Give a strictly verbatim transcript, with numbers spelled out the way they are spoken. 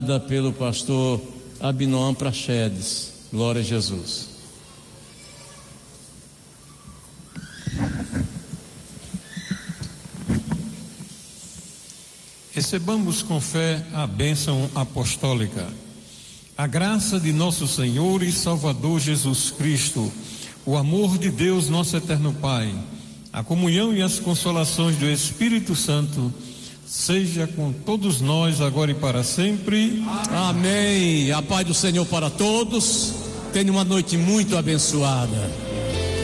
pelo pastor Abinoam Prachedes. Glória a Jesus. Recebamos com fé a bênção apostólica. A graça de nosso Senhor e Salvador Jesus Cristo, o amor de Deus, nosso eterno Pai, a comunhão e as consolações do Espírito Santo, seja com todos nós agora e para sempre. Amém. A paz do Senhor para todos. Tenha uma noite muito abençoada.